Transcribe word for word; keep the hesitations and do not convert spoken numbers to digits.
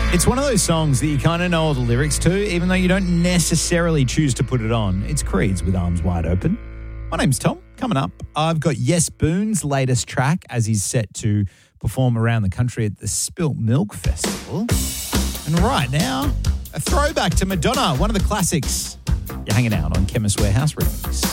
It's one of those songs that you kind of know all the lyrics to, even though you don't necessarily choose to put it on. It's Creed's With Arms Wide Open. My name's Tom. Coming up, I've got Yes Boone's latest track as he's set to perform around the country at the Spilt Milk Festival. And right now, a throwback to Madonna, one of the classics. You're hanging out on Chemist Warehouse Remix.